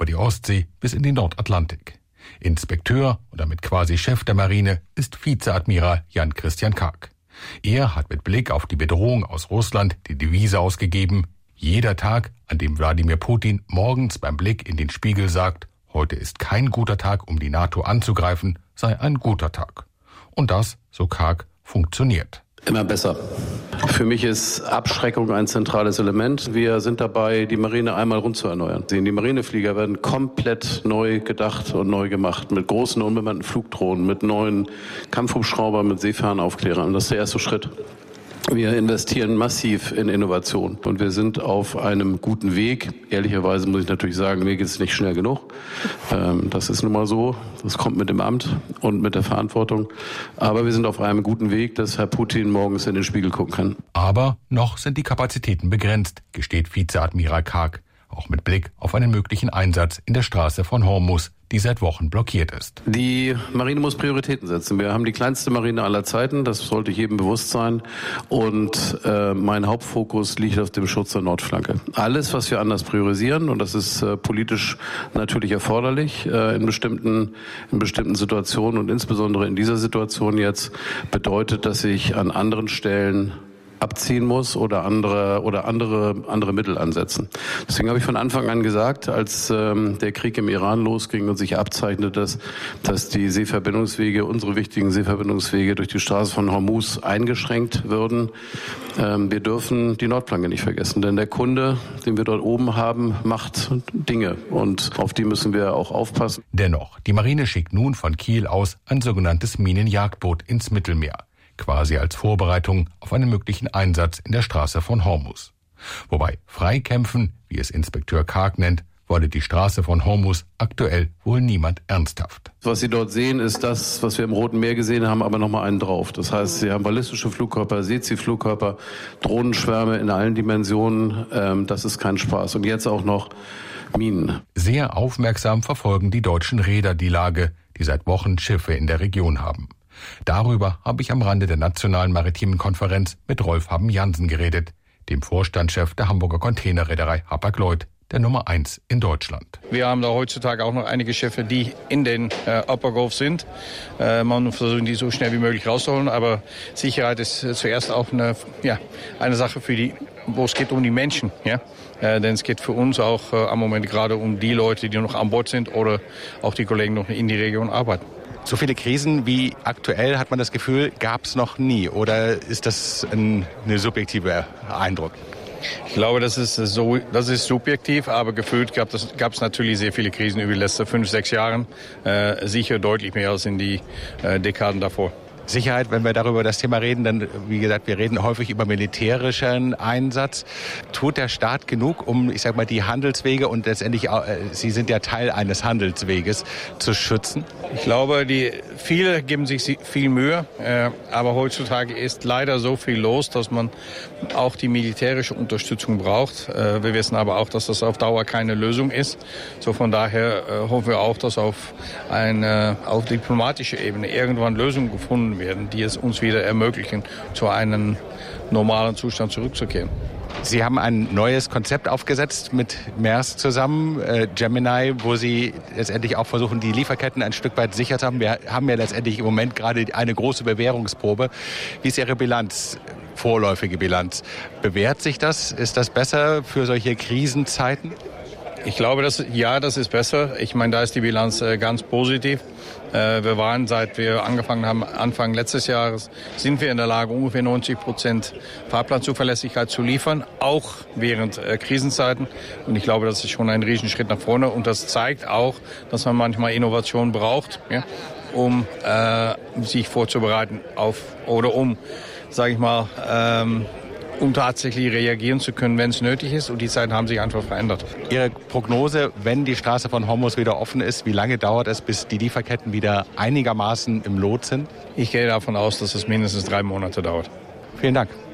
über die Ostsee bis in den Nordatlantik. Inspekteur und damit quasi Chef der Marine ist Vizeadmiral Jan-Christian Karg. Er hat mit Blick auf die Bedrohung aus Russland die Devise ausgegeben: Jeder Tag, an dem Wladimir Putin morgens beim Blick in den Spiegel sagt, heute ist kein guter Tag, um die NATO anzugreifen, sei ein guter Tag. Und das, so Karg, funktioniert. Immer besser. Für mich ist Abschreckung ein zentrales Element. Wir sind dabei, die Marine einmal rund zu erneuern. Die Marineflieger werden komplett neu gedacht und neu gemacht. Mit großen unbemannten Flugdrohnen, mit neuen Kampfhubschraubern, mit Seefahrenaufklärern. Das ist der erste Schritt. Wir investieren massiv in Innovation und wir sind auf einem guten Weg. Ehrlicherweise muss ich natürlich sagen, mir geht es nicht schnell genug. Das ist nun mal so. Das kommt mit dem Amt und mit der Verantwortung. Aber wir sind auf einem guten Weg, dass Herr Putin morgens in den Spiegel gucken kann. Aber noch sind die Kapazitäten begrenzt, gesteht Vizeadmiral Karg. Auch mit Blick auf einen möglichen Einsatz in der Straße von Hormuz, die seit Wochen blockiert ist. Die Marine muss Prioritäten setzen. Wir haben die kleinste Marine aller Zeiten, das sollte jedem bewusst sein. Und mein Hauptfokus liegt auf dem Schutz der Nordflanke. Alles, was wir anders priorisieren, und das ist politisch natürlich erforderlich in bestimmten Situationen und insbesondere in dieser Situation jetzt, bedeutet, dass ich an anderen Stellen abziehen muss oder andere Mittel ansetzen. Deswegen habe ich von Anfang an gesagt, als der Krieg im Iran losging und sich abzeichnete, dass die Seeverbindungswege, unsere wichtigen Seeverbindungswege durch die Straße von Hormuz eingeschränkt würden. Wir dürfen die Nordflanke nicht vergessen, denn der Kunde, den wir dort oben haben, macht Dinge und auf die müssen wir auch aufpassen. Dennoch, die Marine schickt nun von Kiel aus ein sogenanntes Minenjagdboot ins Mittelmeer, quasi als Vorbereitung auf einen möglichen Einsatz in der Straße von Hormuz. Wobei Freikämpfen, wie es Inspekteur Karg nennt, wolle die Straße von Hormuz aktuell wohl niemand ernsthaft. Was Sie dort sehen, ist das, was wir im Roten Meer gesehen haben, aber nochmal einen drauf. Das heißt, Sie haben ballistische Flugkörper, Seezielflugkörper, Drohnenschwärme in allen Dimensionen. Das ist kein Spaß. Und jetzt auch noch Minen. Sehr aufmerksam verfolgen die deutschen Reeder die Lage, die seit Wochen Schiffe in der Region haben. Darüber habe ich am Rande der Nationalen Maritimen Konferenz mit Rolf Haben-Jansen geredet, dem Vorstandschef der Hamburger Containerreederei Hapag-Lloyd, der Nummer 1 in Deutschland. Wir haben da heutzutage auch noch einige Schiffe, die in den Upper Gulf sind. Man versucht, die so schnell wie möglich rauszuholen, aber Sicherheit ist zuerst auch eine Sache wo es geht um die Menschen. Ja? Denn es geht für uns auch am Moment gerade um die Leute, die noch an Bord sind oder auch die Kollegen noch in die Region arbeiten. So viele Krisen wie aktuell, hat man das Gefühl, gab es noch nie? Oder ist das ein subjektiver Eindruck? Ich glaube, das ist subjektiv, aber gefühlt gab es natürlich sehr viele Krisen über die letzten 5-6 Jahre. Sicher deutlich mehr als in die Dekaden davor. Sicherheit, wenn wir darüber das Thema reden, dann, wie gesagt, wir reden häufig über militärischen Einsatz. Tut der Staat genug, um, die Handelswege und letztendlich, Sie sind ja Teil eines Handelsweges, zu schützen? Ich glaube, viele geben sich viel Mühe, aber heutzutage ist leider so viel los, dass man auch die militärische Unterstützung braucht. Wir wissen aber auch, dass das auf Dauer keine Lösung ist. So von daher hoffen wir auch, dass auf diplomatischer Ebene irgendwann Lösungen gefunden werden, die es uns wieder ermöglichen, zu einem normalen Zustand zurückzukehren. Sie haben ein neues Konzept aufgesetzt mit Maersk zusammen, Gemini, wo Sie letztendlich auch versuchen, die Lieferketten ein Stück weit sicher zu haben. Wir haben ja letztendlich im Moment gerade eine große Bewährungsprobe. Wie ist Ihre Bilanz, vorläufige Bilanz? Bewährt sich das? Ist das besser für solche Krisenzeiten? Ich glaube, das ist besser. Ich meine, da ist die Bilanz ganz positiv. Wir waren, seit wir angefangen haben, Anfang letztes Jahres, sind wir in der Lage, ungefähr 90% Fahrplanzuverlässigkeit zu liefern, auch während Krisenzeiten. Und ich glaube, das ist schon ein Riesenschritt nach vorne. Und das zeigt auch, dass man manchmal Innovation braucht, ja, um sich vorzubereiten um tatsächlich reagieren zu können, wenn es nötig ist. Und die Zeiten haben sich einfach verändert. Ihre Prognose, wenn die Straße von Hormuz wieder offen ist, wie lange dauert es, bis die Lieferketten wieder einigermaßen im Lot sind? Ich gehe davon aus, dass es mindestens 3 Monate dauert. Vielen Dank.